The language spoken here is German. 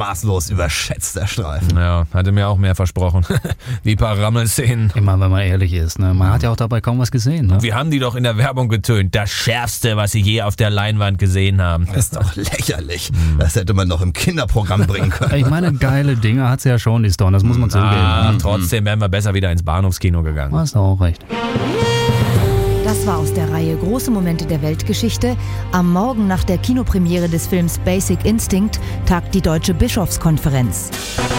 maßlos überschätzter Streifen. Ja, hatte mir auch mehr versprochen. Die paar Rammelszenen. Immer, wenn man ehrlich ist, ne? Man hat ja auch dabei kaum was gesehen, ne? Wir haben die doch in der Werbung getönt. Das Schärfste, was sie je auf der Leinwand gesehen haben. Das ist doch lächerlich. Das hätte man noch im Kinderprogramm bringen können. Ich meine, geile Dinge hat sie ja schon, die Stone, das muss man zugeben. Trotzdem wären wir besser wieder ins Bahnhofskino gegangen. Hast du auch recht. Das war aus der Reihe Große Momente der Weltgeschichte. Am Morgen nach der Kinopremiere des Films Basic Instinct tagt die Deutsche Bischofskonferenz.